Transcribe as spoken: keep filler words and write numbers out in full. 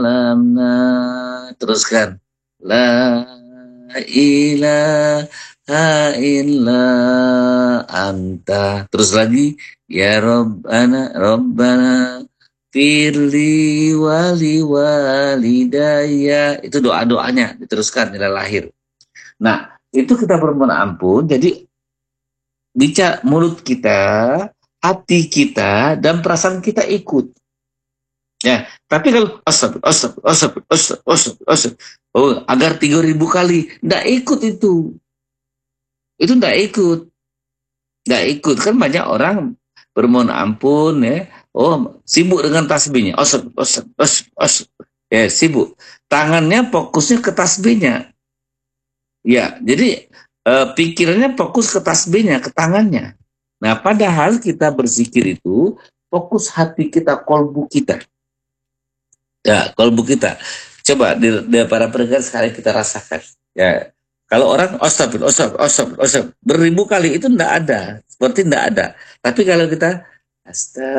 lamna, teruskan. La ilaha illa anta. Terus lagi, ya Rabbana, Rabbana firli wali walidaya. Itu doa-doanya, diteruskan nilai lahir. Nah, itu kita bermohon ampun. Jadi bicara mulut kita, hati kita, dan perasaan kita ikut. Ya, tapi kalau asap, asap, asap, asap, asap, asap, oh, agar tiga ribu kali, ndak ikut itu, itu ndak ikut, ndak ikut kan banyak orang bermohon ampun ya, oh sibuk dengan tasbihnya, asap, asap, asap, asap, ya sibuk, tangannya fokusnya ke tasbihnya, ya, jadi eh, pikirannya fokus ke tasbihnya, ke tangannya. Nah, padahal kita berzikir itu fokus hati kita, kolbu kita. Ya, kolbu kita. Coba di, di para pendengar sekali kita rasakan. Ya, kalau orang osap, osap, osap, osap beribu kali itu enggak ada, seperti enggak ada. Tapi kalau kita astaga